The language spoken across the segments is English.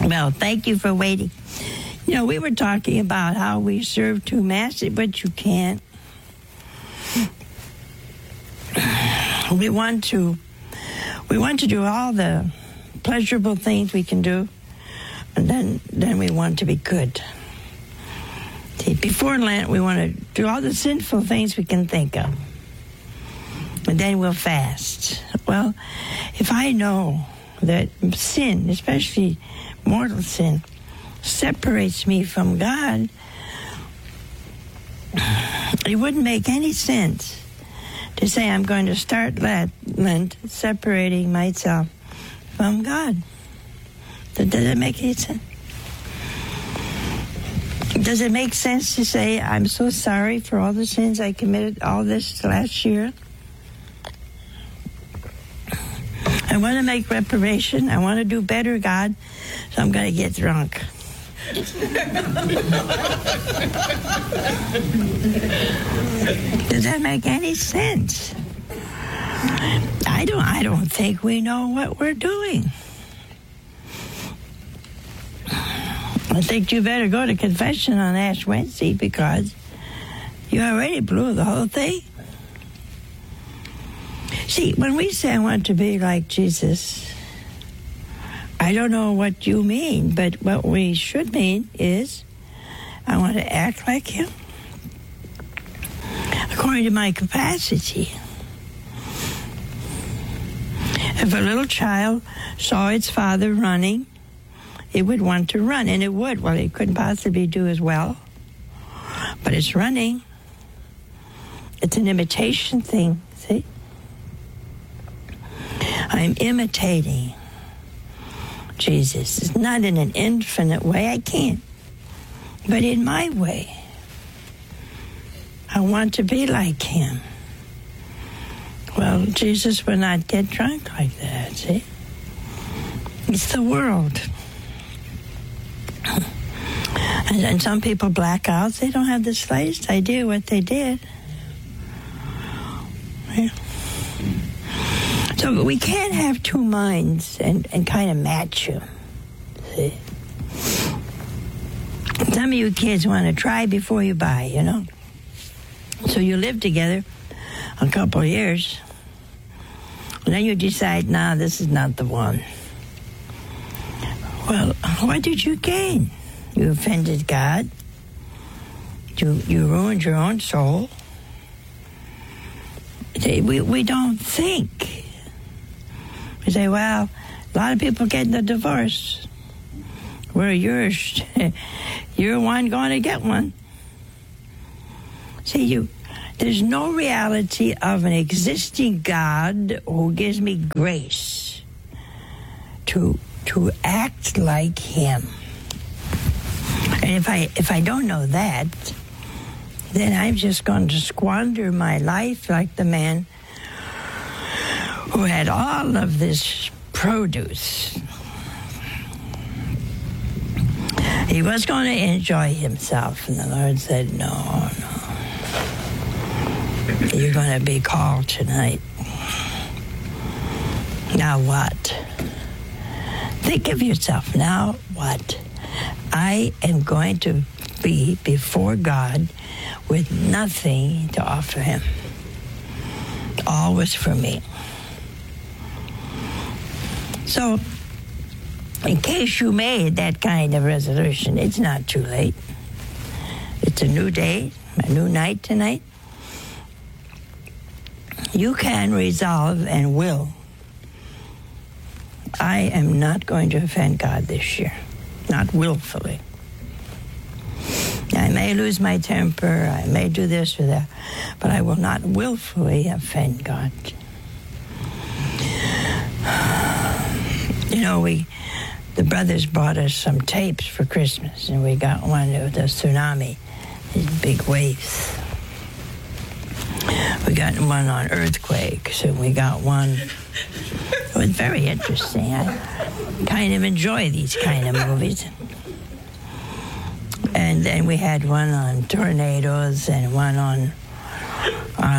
Well, thank you for waiting. You know, we were talking about how we serve two masters, but you can't. We want to do all the pleasurable things we can do, and then we want to be good. See, before Lent, we want to do all the sinful things we can think of, and then we'll fast. Well, if I know that sin, especially mortal sin, separates me from God, it wouldn't make any sense to say I'm going to start Lent separating myself from God. Does it make any sense? Does it make sense to say I'm so sorry for all the sins I committed all this last year? I want to make reparation. I want to do better, God, so I'm going to get drunk. Does that make any sense? I don't think we know what we're doing. I think you better go to confession on Ash Wednesday because you already blew the whole thing. See, when we say I want to be like Jesus, I don't know what you mean, but what we should mean is I want to act like him according to my capacity. If a little child saw its father running, it would want to run, and it would. Well, it couldn't possibly do as well, but it's running. It's an imitation thing, see? I'm imitating Jesus. It's not in an infinite way. I can't. But in my way, I want to be like him. Well, Jesus would not get drunk like that, see? It's the world. And some people black out. They don't have the slightest idea what they did. Yeah. So we can't have two minds and kind of match them. See? Some of you kids want to try before you buy, you know. So you live together a couple of years. And then you decide, nah, this is not the one. Well, what did you gain? You offended God. You ruined your own soul. We don't think. We say, well, a lot of people getting a divorce. Well, you're one going to get one. See, there's no reality of an existing God who gives me grace to act like him. And if I don't know that, then I'm just going to squander my life like the man who had all of this produce. He was going to enjoy himself, and the Lord said, no. You're going to be called tonight. Now what? Think of yourself. Now what? I am going to be before God with nothing to offer him. All was for me. So, in case you made that kind of resolution, it's not too late. It's a new day, a new night tonight. You can resolve and will. I am not going to offend God this year. Not willfully. I may lose my temper, I may do this or that, but I will not willfully offend God. You know, the brothers bought us some tapes for Christmas, and we got one of the tsunami, these big waves. We got one on earthquakes, and we got one. It was very interesting. I kind of enjoy these kind of movies. And then we had one on tornadoes and one on,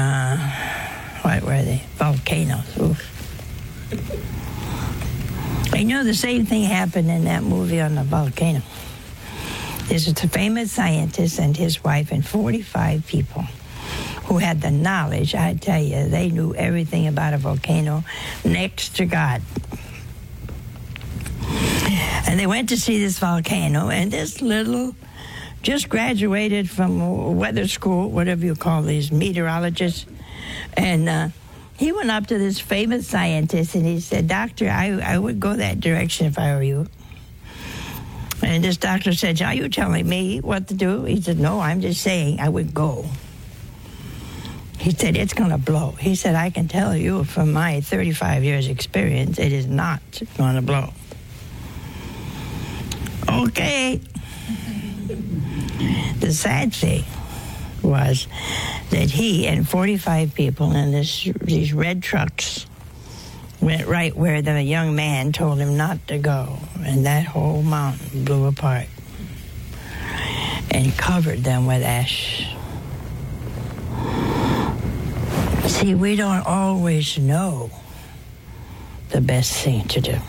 what were they? Volcanoes. Oof. And you know, the same thing happened in that movie on the volcano. There's a famous scientist and his wife and 45 people who had the knowledge. I tell you, they knew everything about a volcano next to God. And they went to see this volcano, and this little, just graduated from weather school, whatever you call these meteorologists, and he went up to this famous scientist, and he said, "Doctor, I would go that direction if I were you." And this doctor said, "Are you telling me what to do?" He said, "No, I'm just saying I would go." He said, "It's going to blow." He said, "I can tell you from my 35 years experience, it is not going to blow." Okay. The sad thing was that he and 45 people in these red trucks went right where the young man told him not to go, and that whole mountain blew apart and covered them with ash. See, we don't always know the best thing to do.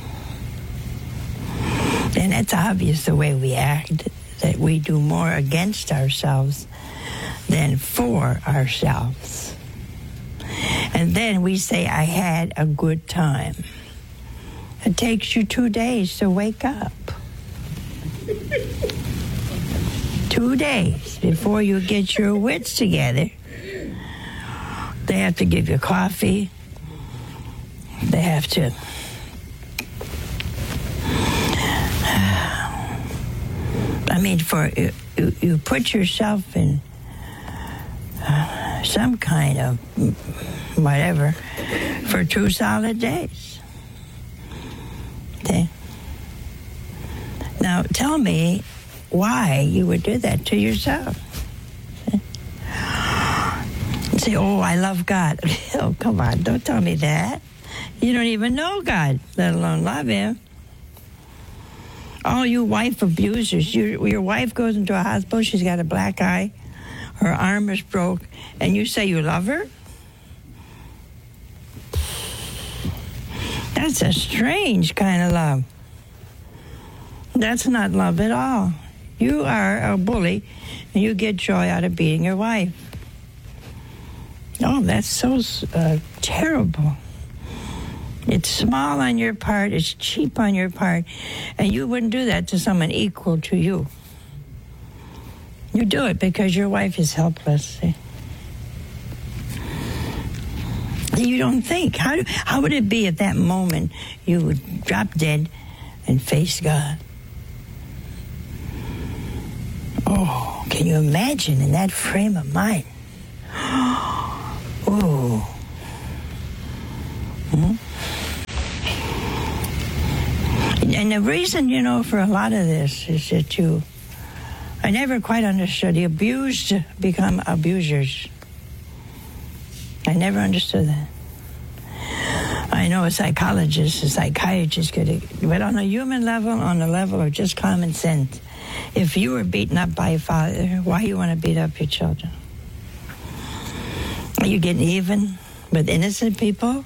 And it's obvious the way we act, that we do more against ourselves than for ourselves. And then we say, "I had a good time." It takes you 2 days to wake up. 2 days before you get your wits together. They have to give you coffee. They have to you put yourself in some kind of whatever for 2 solid days. Okay. Now tell me why you would do that to yourself. Okay. Say, "Oh, I love God." Oh, come on, don't tell me that. You don't even know God, let alone love Him. All you wife abusers, your wife goes into a hospital, she's got a black eye, her arm is broke, and you say you love her? That's a strange kind of love. That's not love at all. You are a bully, and you get joy out of beating your wife. Oh, that's so terrible. It's small on your part, it's cheap on your part, and you wouldn't do that to someone equal to you. You do it because your wife is helpless. See? You don't think. How would it be at that moment you would drop dead and face God? Oh, can you imagine in that frame of mind? Oh. Hmm? And the reason, for a lot of this is that I never quite understood. The abused become abusers. I never understood that. I know a psychologist, a psychiatrist but on a human level, on the level of just common sense, if you were beaten up by a father, why you want to beat up your children? Are you getting even with innocent people?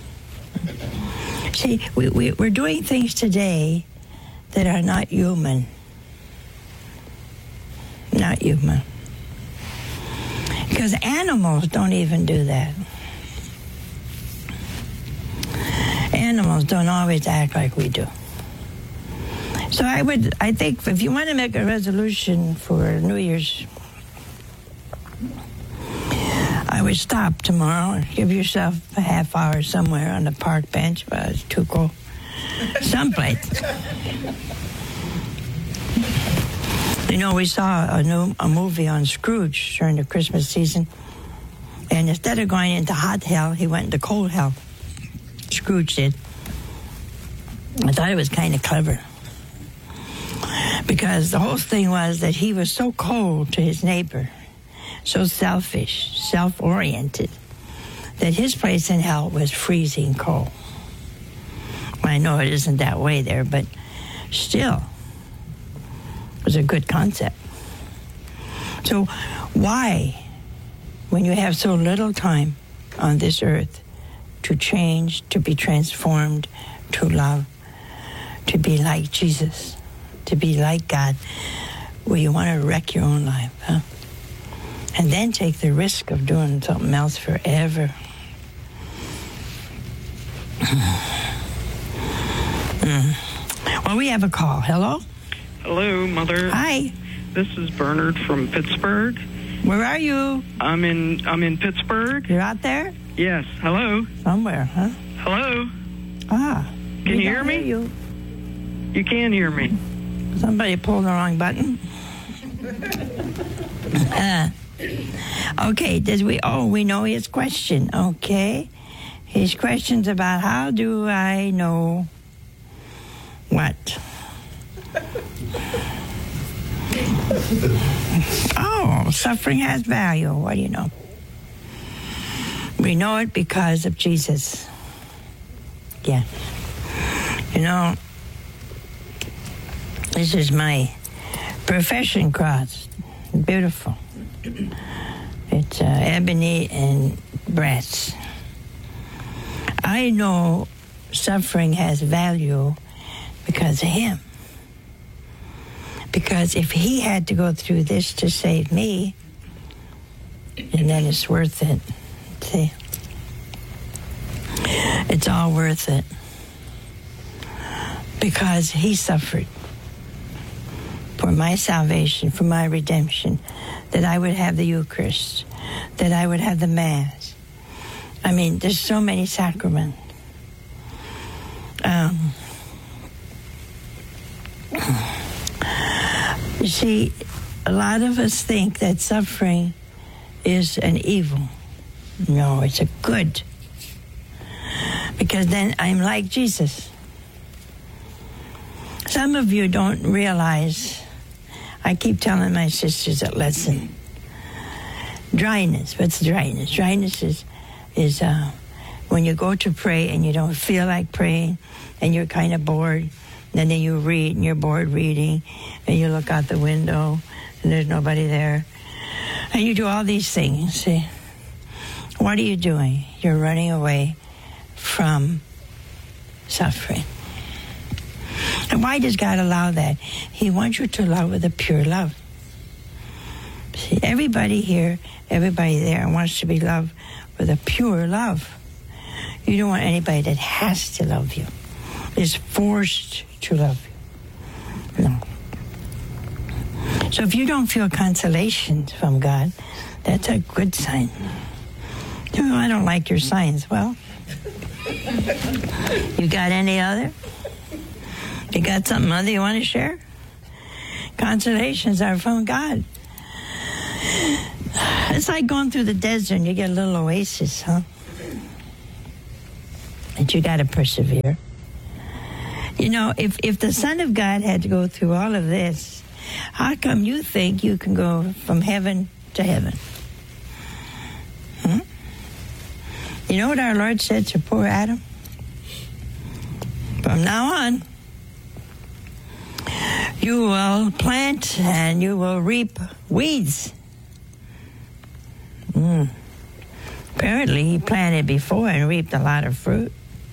See, we're doing things today that are not human. Not human. Because animals don't even do that. Animals don't always act like we do. So I think if you want to make a resolution for New Year's, I would stop tomorrow and give yourself a half hour somewhere on the park bench, but it's too cold. Someplace. We saw a movie on Scrooge during the Christmas season, and instead of going into hot hell, he went into cold hell. Scrooge did. I thought it was kind of clever, because the whole thing was that he was so cold to his neighbor, so selfish, self-oriented, that his place in hell was freezing cold. Well, I know it isn't that way there, but still, it was a good concept. So why, when you have so little time on this earth to change, to be transformed, to love, to be like Jesus, to be like God, well, you want to wreck your own life, huh? And then take the risk of doing something else forever. Well, we have a call. Hello? Hello, Mother. Hi. This is Bernard from Pittsburgh. Where are you? I'm in Pittsburgh. You're out there? Yes. Hello. Somewhere, huh? Hello. Ah. Can you hear me? You can hear me. Somebody pulled the wrong button. Okay. We know his question. Okay. His question's about how do I know what? Oh, suffering has value. What do you know? We know it because of Jesus. Yeah. You know, this is my profession cross. Beautiful. It's ebony and brass. I know suffering has value because of him. Because if he had to go through this to save me, and then it's worth it. See? It's all worth it. Because he suffered for my salvation, for my redemption, that I would have the Eucharist, that I would have the Mass. I mean, there's so many sacraments. You see, a lot of us think that suffering is an evil. No, it's a good. Because then I'm like Jesus. Some of you don't realize, I keep telling my sisters at lesson, dryness. What's dryness? Dryness is when you go to pray and you don't feel like praying and you're kind of bored. And then you read and you're bored reading and you look out the window and there's nobody there. And you do all these things. See? What are you doing? You're running away from suffering. And why does God allow that? He wants you to love with a pure love. See, everybody here, everybody there wants to be loved with a pure love. You don't want anybody that has to love you, is forced to love you. No. So if you don't feel consolation from God, that's a good sign. Oh, I don't like your signs. Well, you got any other? You got something other you want to share? Consolations are from God. It's like going through the desert and you get a little oasis, huh? But you got to persevere. You know, if the Son of God had to go through all of this, how come you think you can go from heaven to heaven? You know what our Lord said to poor Adam? From now on, you will plant and you will reap weeds. Apparently, he planted before and reaped a lot of fruit.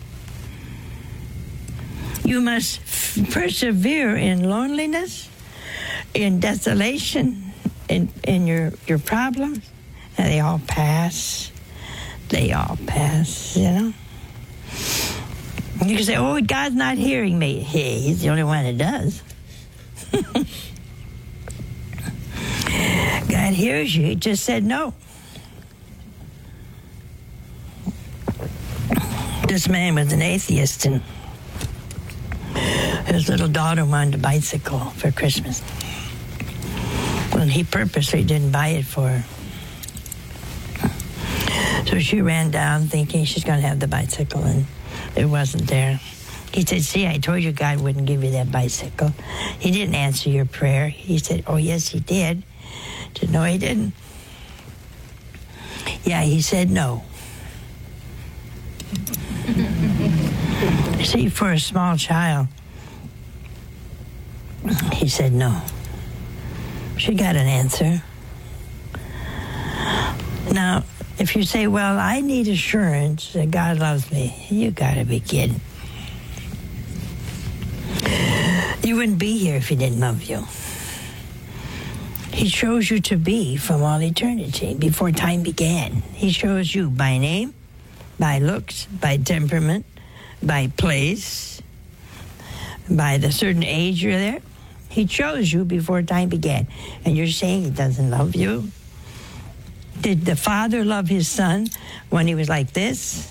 You must persevere in loneliness, in desolation, in your problems, and they all pass. They all pass, you know. You can say, oh, God's not hearing me. Hey, he's the only one that does. God hears you. He just said no. This man was an atheist, and his little daughter wanted a bicycle for Christmas. Well, he purposely didn't buy it for her. So she ran down thinking she's going to have the bicycle, and it wasn't there. He said, see, I told you God wouldn't give you that bicycle. He didn't answer your prayer. He said, oh, yes, he did. I said, no, he didn't. Yeah, he said no. See, for a small child, he said no. She got an answer. Now, if you say, well, I need assurance that God loves me, you got to be kidding. You wouldn't be here if he didn't love you. He chose you to be from all eternity, before time began. He chose you by name, by looks, by temperament, by place, by the certain age you're there. He chose you before time began. And you're saying he doesn't love you? Did the Father love his Son when he was like this?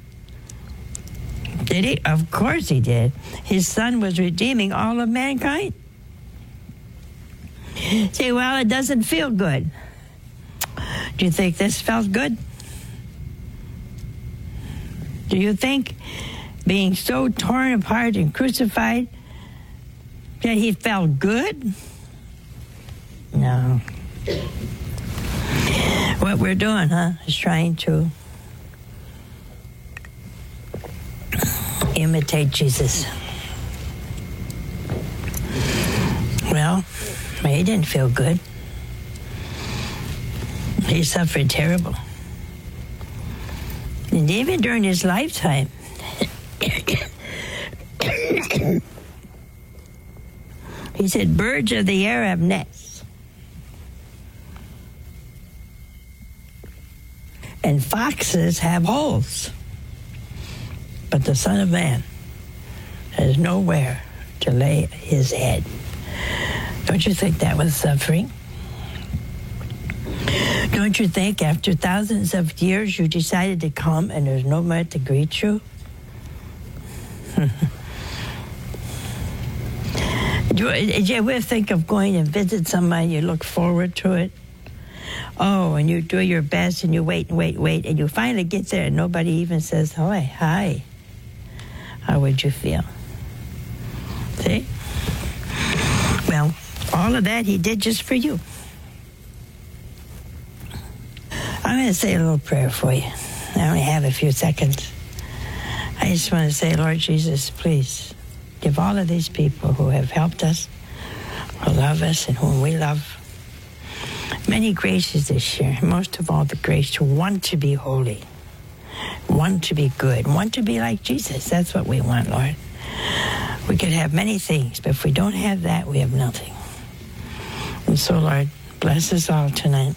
Did he? Of course he did. His Son was redeeming all of mankind. Say, well, it doesn't feel good. Do you think this felt good? Do you think being so torn apart and crucified that he felt good? No. What we're doing, is trying to imitate Jesus. Well, he didn't feel good. He suffered terrible. And even during his lifetime, he said, birds of the air have nests, and foxes have holes, but the Son of Man has nowhere to lay his head. Don't you think that was suffering? Don't you think after thousands of years you decided to come and there's nobody to greet you? Did you ever think of going and visit somebody, you look forward to it? Oh, and you do your best and you wait, and you finally get there and nobody even says, hi. How would you feel? See? Well, all of that he did just for you. I'm going to say a little prayer for you. I only have a few seconds. I just want to say, Lord Jesus, please give all of these people who have helped us, who love us, and whom we love, many graces this year. Most of all, the grace to want to be holy, want to be good, want to be like Jesus. That's what we want, Lord. We could have many things, but if we don't have that, we have nothing. And so, Lord, bless us all tonight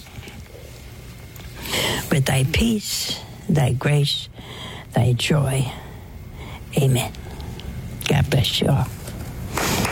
with thy peace, thy grace, thy joy. Amen. God bless you all.